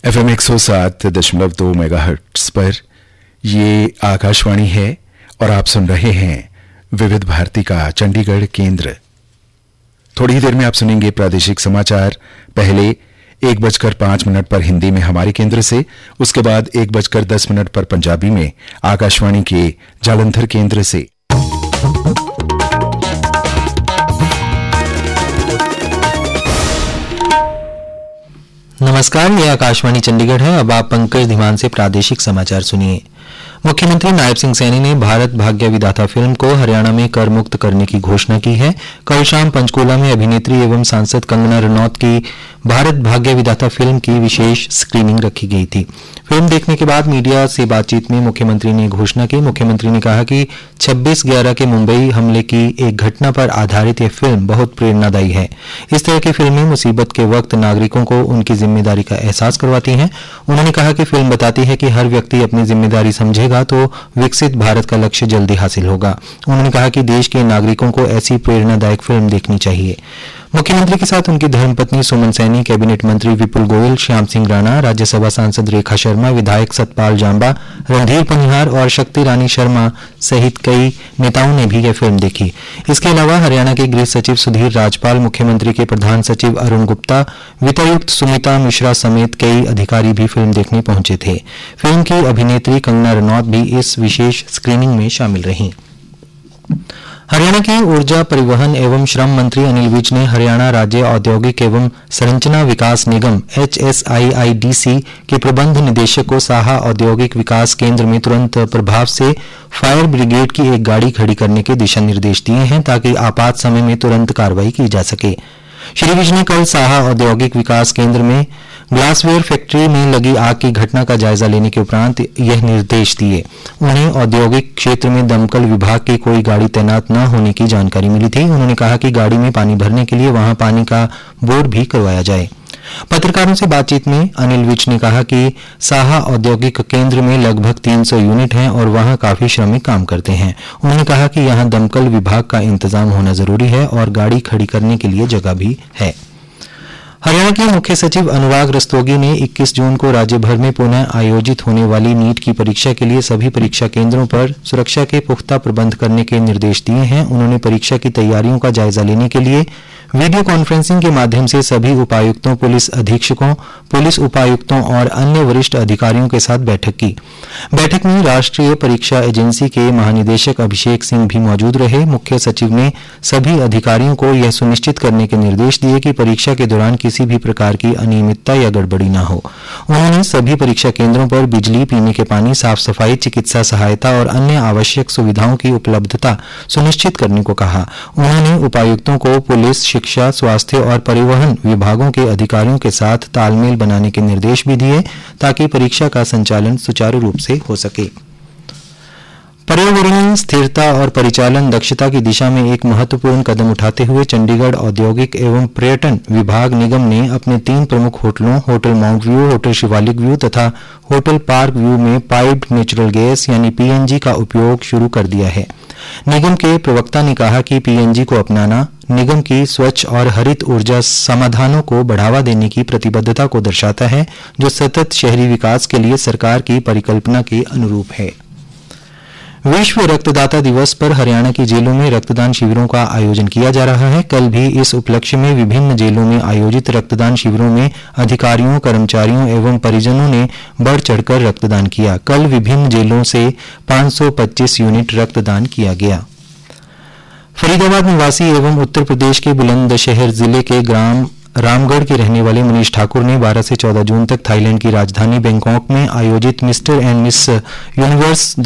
FM 107.2 megahertz पर ये आकाशवाणी है और आप सुन रहे हैं विविध भारती का चंडीगढ़ केंद्र। थोड़ी ही देर में आप सुनेंगे प्रादेशिक समाचार। पहले 1:05 पर हिंदी में हमारे केंद्र से, उसके बाद 1:10 पर पंजाबी में आकाशवाणी के जालंधर केंद्र से। नमस्कार, ये आकाशवाणी चंडीगढ़ है। अब आप पंकज धीमान से प्रादेशिक समाचार सुनिए। मुख्यमंत्री नायब सिंह सैनी ने भारत भाग्य विधाता फिल्म को हरियाणा में कर मुक्त करने की घोषणा की है। कल शाम पंचकूला में अभिनेत्री एवं सांसद कंगना रनौत की भारत भाग्य विधाता फिल्म की विशेष स्क्रीनिंग रखी गई थी। फिल्म देखने के बाद मीडिया से बातचीत में मुख्यमंत्री ने घोषणा की। मुख्यमंत्री ने कहा कि 26/11 के मुंबई हमले की एक घटना पर आधारित यह फिल्म बहुत प्रेरणादायी है। इस तरह की फिल्में मुसीबत के वक्त नागरिकों को उनकी जिम्मेदारी का एहसास करवाती हैं। उन्होंने कहा कि फिल्म बताती है कि हर व्यक्ति अपनी जिम्मेदारी समझेगा तो विकसित भारत का लक्ष्य जल्दी हासिल होगा। उन्होंने कहा कि देश के नागरिकों को ऐसी प्रेरणादायक फिल्म देखनी चाहिए। मुख्यमंत्री के साथ उनकी धर्मपत्नी सुमन सैनी, कैबिनेट मंत्री विपुल गोयल, श्याम सिंह राणा, राज्यसभा सांसद रेखा शर्मा, विधायक सतपाल जांबा, रणधीर पनिहार और शक्ति रानी शर्मा सहित कई नेताओं ने भी यह फिल्म देखी। इसके अलावा हरियाणा के गृह सचिव सुधीर राजपाल, मुख्यमंत्री के प्रधान सचिव अरुण गुप्ता, वित्तायुक्त सुमिता मिश्रा समेत कई अधिकारी भी फिल्म देखने पहुंचे थे। फिल्म की अभिनेत्री कंगना रनौत भी इस विशेष स्क्रीनिंग में शामिल रहीं। हरियाणा के ऊर्जा, परिवहन एवं श्रम मंत्री अनिल विज ने हरियाणा राज्य औद्योगिक एवं संरचना विकास निगम HSIIDC के प्रबंध निदेशक को साहा औद्योगिक विकास केंद्र में तुरंत प्रभाव से फायर ब्रिगेड की एक गाड़ी खड़ी करने के दिशा निर्देश दिए हैं ताकि आपात समय में तुरंत कार्रवाई की जा सके। श्री विज ने कल साहा औद्योगिक विकास केंद्र में ग्लासवेयर फैक्ट्री में लगी आग की घटना का जायजा लेने के उपरांत यह निर्देश दिए। उन्हें औद्योगिक क्षेत्र में दमकल विभाग की कोई गाड़ी तैनात न होने की जानकारी मिली थी। उन्होंने कहा कि गाड़ी में पानी भरने के लिए वहां पानी का बोर भी करवाया जाए। पत्रकारों से बातचीत में अनिल विज ने कहा कि साहा औद्योगिक केंद्र में लगभग 300 यूनिट हैं और वहां काफी श्रमिक काम करते हैं। उन्होंने कहा कि यहां दमकल विभाग का इंतजाम होना जरूरी है और गाड़ी खड़ी करने के लिए जगह भी है। हरियाणा के मुख्य सचिव अनुराग रस्तोगी ने 21 जून को राज्य भर में पुनः आयोजित होने वाली नीट की परीक्षा के लिए सभी परीक्षा केंद्रों पर सुरक्षा के पुख्ता प्रबंध करने के निर्देश दिए हैं। उन्होंने परीक्षा की तैयारियों का जायजा लेने के लिए वीडियो कॉन्फ्रेंसिंग के माध्यम से सभी उपायुक्तों, पुलिस अधीक्षकों, पुलिस उपायुक्तों और अन्य वरिष्ठ अधिकारियों के साथ बैठक की। बैठक में राष्ट्रीय परीक्षा एजेंसी के महानिदेशक अभिषेक सिंह भी मौजूद रहे। मुख्य सचिव ने सभी अधिकारियों को यह सुनिश्चित करने के निर्देश दिए कि परीक्षा के दौरान किसी भी प्रकार की अनियमितता या गड़बड़ी न हो। उन्होंने सभी परीक्षा केंद्रों पर बिजली, पीने के पानी, साफ सफाई, चिकित्सा सहायता और अन्य आवश्यक सुविधाओं की उपलब्धता सुनिश्चित करने को कहा। उन्होंने उपायुक्तों को पुलिस, शिक्षा, स्वास्थ्य और परिवहन विभागों के अधिकारियों के साथ तालमेल बनाने के निर्देश भी दिए ताकि परीक्षा का संचालन सुचारू रूप से हो सके। पर्यावरणीय स्थिरता और परिचालन दक्षता की दिशा में एक महत्वपूर्ण कदम उठाते हुए चंडीगढ़ औद्योगिक एवं पर्यटन विभाग निगम ने अपने 3 प्रमुख होटलों, hotel mount view, hotel Shivalik view तथा होटल पार्क व्यू में पाइप्ड नेचुरल गैस यानी PNG का उपयोग शुरू कर दिया है। निगम के प्रवक्ता ने कहा कि PNG को अपनाना निगम की स्वच्छ और हरित ऊर्जा समाधानों को बढ़ावा देने की प्रतिबद्धता को दर्शाता है, जो सतत शहरी विकास के लिए सरकार की परिकल्पना के अनुरूप है। विश्व रक्तदाता दिवस पर हरियाणा की जेलों में रक्तदान शिविरों का आयोजन किया जा रहा है। कल भी इस उपलक्ष्य में विभिन्न जेलों में आयोजित रक्तदान शिविरों में अधिकारियों, कर्मचारियों एवं परिजनों ने बढ़ चढ़कर रक्तदान किया। कल विभिन्न जेलों से 525 यूनिट रक्तदान किया गया। फरीदाबाद निवासी एवं उत्तर प्रदेश के बुलंदशहर जिले के ग्राम रामगढ़ के रहने वाले मनीष ठाकुर ने 12 से 14 जून तक थाईलैंड की राजधानी बैंकॉक में आयोजित मिस्टर एंड मिस यूनिवर्स